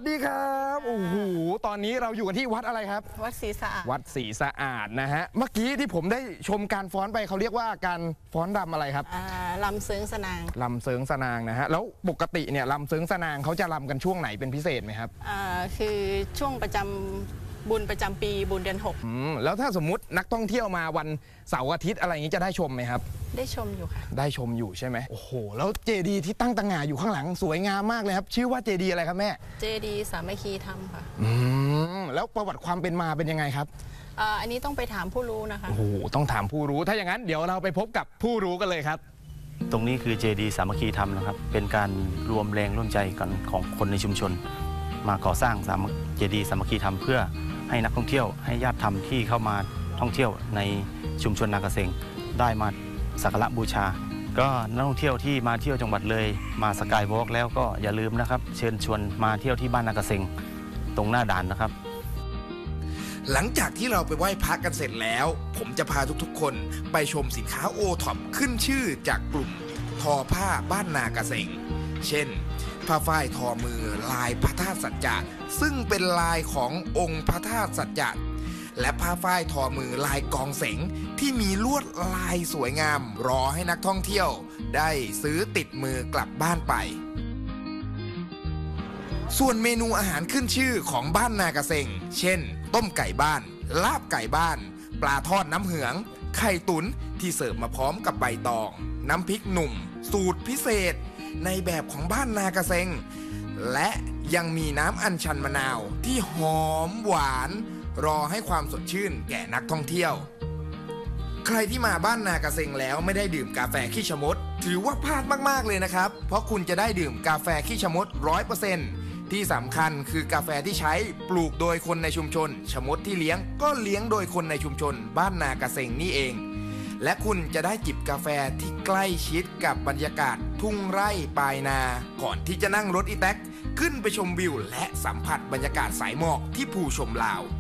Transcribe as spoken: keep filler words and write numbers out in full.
ดีครับโอ้โหตอนนี้เราอยู่กันที่วัดอะไรครับวัดศรีสะอาดวัดศรีสะอาดนะฮะเมื่อกี้ที่ผมได้ชมการฟ้อนไปเขาเรียกว่าการฟ้อนรำอะไรครับลำเสิงสนางลำเสิงสนางนะฮะแล้วปกติเนี่ยลำเสิงสนางเขาจะรำกันช่วงไหนเป็นพิเศษไหมครับคือช่วงประจำบุญประจำปีบุญเดือนหกอืมแล้วถ้าสมมุตินักท่องเที่ยวมาวันเสาร์อาทิตย์อะไรอย่างนี้จะได้ชมไหมครับได้ชมอยู่ค่ะได้ชมอยู่ใช่ไหมโอ้โหแล้วเจดีย์ที่ตั้งตระหง่าอยู่ข้างหลังสวยงามมากเลยครับชื่อว่าเจดีย์อะไรครับแม่เจดีย์สามัคคีธรรมค่ะอืมแล้วประวัติความเป็นมาเป็นยังไงครับอันนี้ต้องไปถามผู้รู้นะคะโอ้โหต้องถามผู้รู้ถ้าอย่างนั้นเดี๋ยวเราไปพบกับผู้รู้กันเลยครับตรงนี้คือเจดีย์สามัคคีธรรมนะครับเป็นการรวมแรงร่วมใจกันของคนในชุมชนมาก่อสร้างเจดีย์สามัคคีธรรมเพื่อให้นักท่องเที่ยวให้ญาติธรรมที่เข้ามาท่องเที่ยวในชุมชนนากระเซงได้มาสักการะบูชาก็นักท่องเที่ยวที่มาเที่ยวจังหวัดเลยมาสกายวอล์กแล้วก็อย่าลืมนะครับเชิญชวนมาเที่ยวที่บ้านนากระเซงตรงหน้าด่านนะครับหลังจากที่เราไปไหว้พระกันเสร็จแล้วผมจะพาทุกๆคนไปชมสินค้าโอท็อปขึ้นชื่อจากกลุ่มทอผ้าบ้านนากระเซงเช่นผ้าฝ้ายทอมือลายพระธาตุสัจจะซึ่งเป็นลายขององค์พระธาตุสัจจะและผ้าฝ้ายทอมือลายกองเสงที่มีลวดลายสวยงามรอให้นักท่องเที่ยวได้ซื้อติดมือกลับบ้านไปส่วนเมนูอาหารขึ้นชื่อของบ้านนากระเซงเช่นต้มไก่บ้านลาบไก่บ้านปลาทอดน้ำเหืองไข่ตุ๋นที่เสิร์ฟมาพร้อมกับใบตองน้ำพริกหนุ่มสูตรพิเศษในแบบของบ้านนากระเซงและยังมีน้ำอัญชันมะนาวที่หอมหวานรอให้ความสดชื่นแก่นักท่องเที่ยวใครที่มาบ้านนากระเซงแล้วไม่ได้ดื่มกาแฟขี้ชะมดถือว่าพลาดมากๆเลยนะครับเพราะคุณจะได้ดื่มกาแฟขี้ชะมด ร้อยเปอร์เซ็นต์ ที่สำคัญคือกาแฟที่ใช้ปลูกโดยคนในชุมชนชะมดที่เลี้ยงก็เลี้ยงโดยคนในชุมชนบ้านนากระเซงนี่เองและคุณจะได้จิบกาแฟที่ใกล้ชิดกับบรรยากาศทุ่งไร่ปลายนาก่อนที่จะนั่งรถอีแท็กขึ้นไปชมวิวและสัมผัสบรรยากาศสายหมอกที่ภูชมลาว